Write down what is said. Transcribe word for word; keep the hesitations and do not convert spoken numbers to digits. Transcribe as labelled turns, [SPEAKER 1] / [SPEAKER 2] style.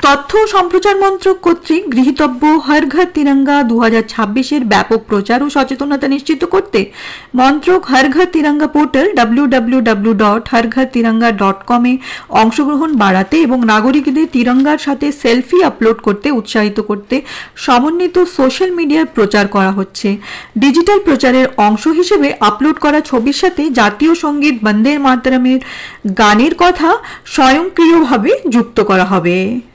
[SPEAKER 1] তথ্য ও সম্প্রচার মন্ত্রক কর্তৃক গৃহীতব্য হর ঘর তিরঙ্গা দু হাজার ছাব্বিশের ব্যাপক প্রচার ও সচেতনতা নিশ্চিত করতে মন্ত্রক হর ঘর Tiranga portal W W W dot হর ঘর তিরঙ্গা ডট কম এ অংশগ্রহণ বাড়াতে এবং নাগরিকদের তিরঙ্গার সাথে সেলফি আপলোড করতে উৎসাহিত করতে সমন্বিত সোশ্যাল মিডিয়ার প্রচার করা হচ্ছে। ডিজিটাল প্রচারের অংশ হিসেবে আপলোড করা ছবির সাথে জাতীয় সঙ্গীত বন্দে মাতরমের গানের কথা স্বয়ংক্রিয়ভাবে যুক্ত করা হবে।